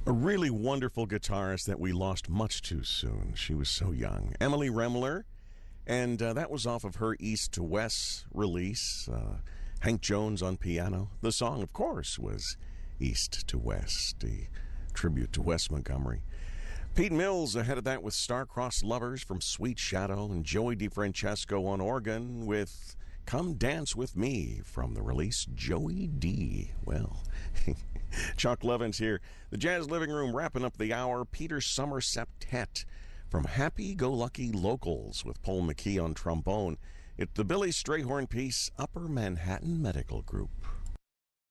A really wonderful guitarist that we lost much too soon. She was so young. Emily Remler, and that was off of her East to West release. Hank Jones on piano. The song, of course, was East to West, a tribute to Wes Montgomery. Pete Mills ahead of that with Star-Crossed Lovers from Sweet Shadow, and Joey DeFrancesco on organ with Come Dance With Me from the release Joey D. Well, Chuck Levins here. The Jazz Living Room wrapping up the hour. Peter Summer Septet from Happy Go Lucky Locals with Paul McKee on trombone. It's the Billy Strayhorn piece, Upper Manhattan Medical Group.